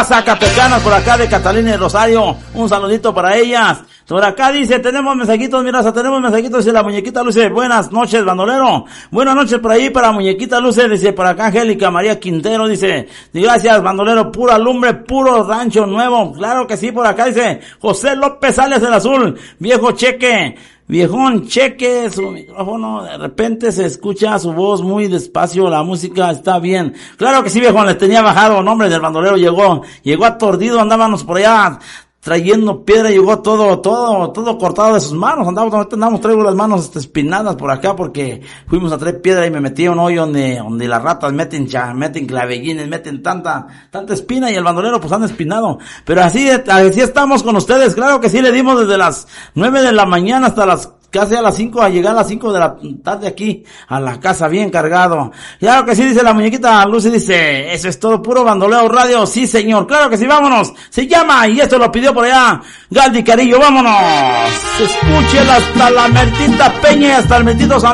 las Zacatecanas por acá de Catalina y Rosario. Un saludito para ellas. Por acá dice, tenemos mensajitos, mira, tenemos mensajitos, dice la muñequita Luce, buenas noches, bandolero. Buenas noches por ahí para muñequita Luce, dice, por acá Angélica María Quintero, dice, gracias, bandolero, pura lumbre, puro rancho nuevo. Claro que sí, por acá dice, José López Alias del Azul, viejo cheque. Viejón, cheque su micrófono, de repente se escucha su voz muy despacio, la música está bien. Claro que sí, viejón, les tenía bajado, nombre del bandolero llegó atordido, andábamos por allá trayendo piedra, llegó todo cortado de sus manos, traigo las manos espinadas por acá porque fuimos a traer piedra y me metí a un hoyo donde las ratas meten clavellines, meten tanta espina y el bandolero pues anda espinado. Pero así estamos con ustedes, claro que sí, le dimos desde las 9 de la mañana hasta casi a las 5, a llegar a las 5 de la tarde aquí a la casa bien cargado. Claro que sí, dice la muñequita Lucy, dice, eso es todo, puro bandoleo radio, sí señor, claro que sí, vámonos, se llama, y esto lo pidió por allá Galdi Carillo, vámonos, escúchela hasta la Mertita Peña y hasta el Mertito San